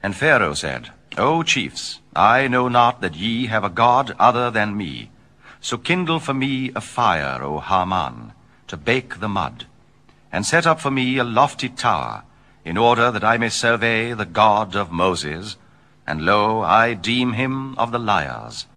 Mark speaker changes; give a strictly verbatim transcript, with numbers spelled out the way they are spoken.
Speaker 1: And Pharaoh said, O chiefs, I know not that ye have a God other than me. So kindle for me a fire, O Haman, to bake the mud, and set up for me a lofty tower, in order that I may survey the God of Moses, and lo, I deem him of the liars.